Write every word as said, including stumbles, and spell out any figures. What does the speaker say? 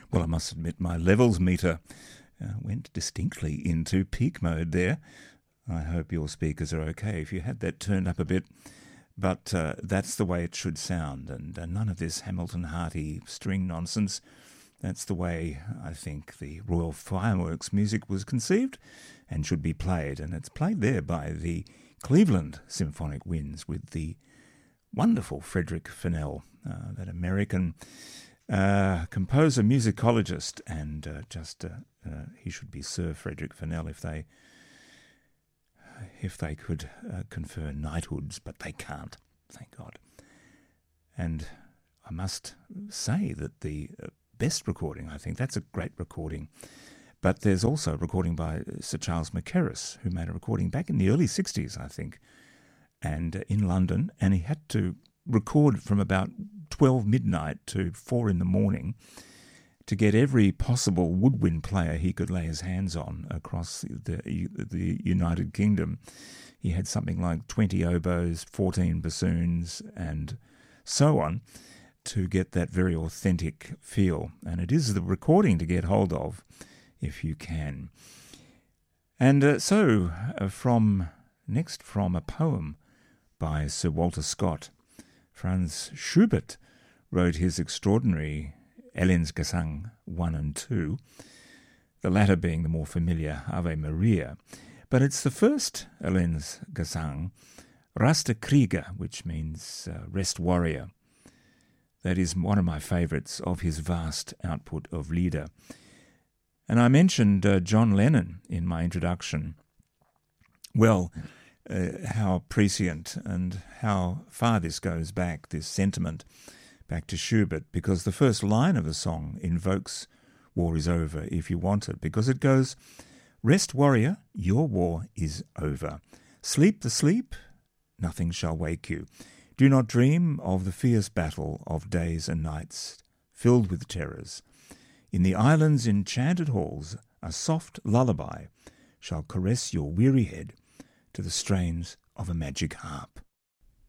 Well, I must admit my levels meter uh, went distinctly into peak mode there. I hope your speakers are okay if you had that turned up a bit. But uh, that's the way it should sound, and uh, none of this Hamilton Harty string nonsense. That's the way I think the Royal Fireworks music was conceived and should be played. And it's played there by the Cleveland Symphonic Winds with the wonderful Frederick Fennell, uh, that American uh, composer, musicologist, and uh, just uh, uh, he should be Sir Frederick Fennell if they if they could uh, confer knighthoods, but they can't, thank God. And I must say that the uh, best recording, I think, that's a great recording. But there's also a recording by Sir Charles Mackerras, who made a recording back in the early sixties, I think, and uh, in London, and he had to record from about twelve midnight to four in the morning to get every possible woodwind player he could lay his hands on across the, the, the United Kingdom. He had something like twenty oboes, fourteen bassoons, and so on, to get that very authentic feel. And it is the recording to get hold of if you can. And uh, so, uh, from next from a poem by Sir Walter Scott, Franz Schubert wrote his extraordinary Ellen's Gesang one and two, the latter being the more familiar Ave Maria. But it's the first Ellen's Gesang, Raste Krieger, which means uh, rest warrior. That is one of my favourites of his vast output of Lieder. And I mentioned uh, John Lennon in my introduction. Well, uh, how prescient and how far this goes back, this sentiment, back to Schubert, because the first line of the song invokes war is over if you want it, because it goes, rest warrior, your war is over. Sleep the sleep, nothing shall wake you. Do not dream of the fierce battle of days and nights filled with terrors. In the island's enchanted halls, a soft lullaby shall caress your weary head to the strains of a magic harp.